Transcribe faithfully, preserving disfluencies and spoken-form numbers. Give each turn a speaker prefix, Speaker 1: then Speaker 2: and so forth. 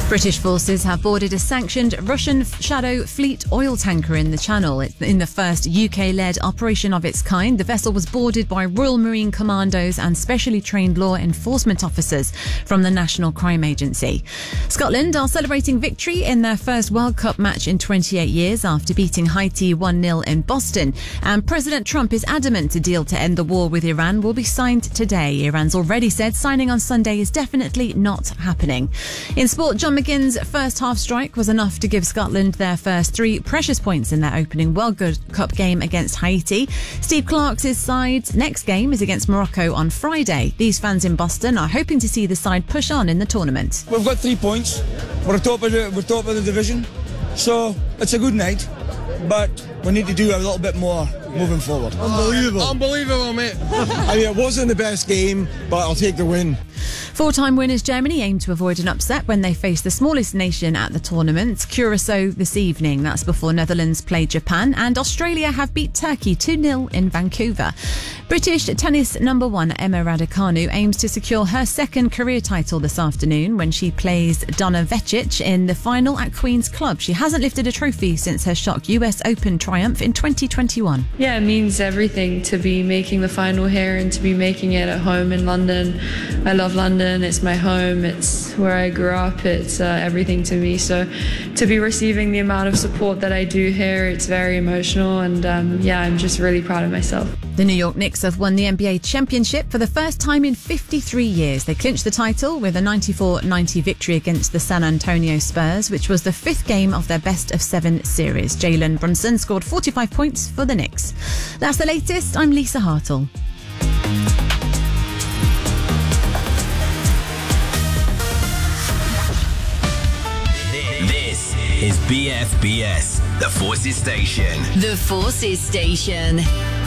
Speaker 1: British forces have boarded a sanctioned Russian Shadow Fleet oil tanker in the Channel. In the first U K-led operation of its kind, the vessel was boarded by Royal Marine Commandos and specially trained law enforcement officers from the National Crime Agency. Scotland are celebrating victory in their first World Cup match in twenty-eight years after beating Haiti one nil in Boston. And President Trump is adamant a deal to end the war with Iran will be signed today. Iran's already said signing on Sunday is definitely not happening. In sport, John McGinn's first half strike was enough to give Scotland their first three precious points in their opening World Cup game against Haiti. Steve Clarke's side's next game is against Morocco on Friday. These fans in Boston are hoping to see the side push on in the tournament.
Speaker 2: We've got three points. We're top of the, we're top of the division, so it's a good night. But we need to do a little bit more moving forward.
Speaker 3: Unbelievable.
Speaker 4: Uh, unbelievable, mate.
Speaker 3: I mean, it wasn't the best game, but I'll take the win.
Speaker 1: Four-time winners Germany aim to avoid an upset when they face the smallest nation at the tournament, Curacao, this evening. That's before Netherlands play Japan, and Australia have beat Turkey two nil in Vancouver. British tennis number one Emma Raducanu aims to secure her second career title this afternoon when she plays Donna Vekic in the final at Queen's Club. She hasn't lifted a trophy since her shock U S Open triumph in twenty twenty-one.
Speaker 5: Yeah, it means everything to be making the final here and to be making it at home in London. I love London. It's my home. It's where I grew up. It's uh, everything to me. So to be receiving the amount of support that I do here, it's very emotional. And um, yeah, I'm just really proud of myself.
Speaker 1: The New York Knicks have won the N B A championship for the first time in fifty-three years. They clinched the title with a ninety-four ninety victory against the San Antonio Spurs, which was the fifth game of their best of seven series. Jalen Brunson scored forty-five points for the Knicks. That's the latest. I'm Lisa Hartle.
Speaker 6: This is B F B S, the Forces Station.
Speaker 7: The Forces Station.